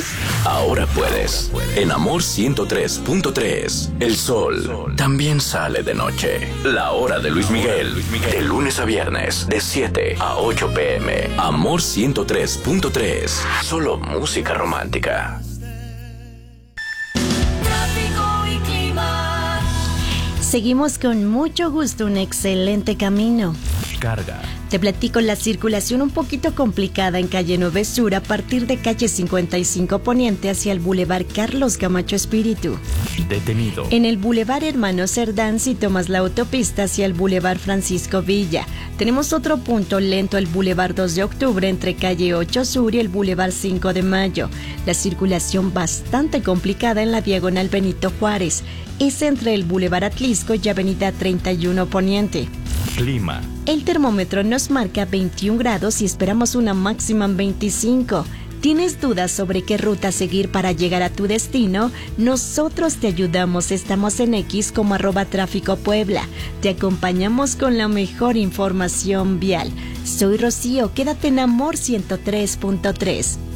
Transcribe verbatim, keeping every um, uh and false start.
puedes? Ahora puedes. En Amor ciento tres punto tres. El sol también sale de noche. La hora de Luis Miguel. De lunes a viernes, de siete a ocho pm. Amor ciento tres punto tres. Solo música romántica. Seguimos con mucho gusto, un excelente camino. Carga. Te platico la circulación un poquito complicada en calle nueve Sur a partir de calle cincuenta y cinco Poniente hacia el Boulevard Carlos Camacho Espíritu. Detenido. En el Boulevard Hermano Cerdán si tomas la autopista hacia el Boulevard Francisco Villa. Tenemos otro punto lento, el Boulevard dos de Octubre entre calle ocho Sur y el Boulevard cinco de Mayo. La circulación bastante complicada en la diagonal Benito Juárez. Es entre el Boulevard Atlisco y avenida treinta y uno Poniente. Clima. El termómetro nos marca veintiún grados y esperamos una máxima en veinticinco. ¿Tienes dudas sobre qué ruta seguir para llegar a tu destino? Nosotros te ayudamos. Estamos en X como arroba tráfico Puebla. Te acompañamos con la mejor información vial. Soy Rocío. Quédate en Amor ciento tres punto tres.